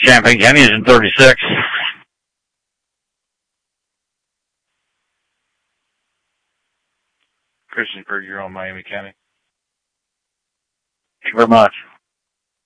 Champaign County is in 36. Christiansburg, you're on Miami County. Thank you very much.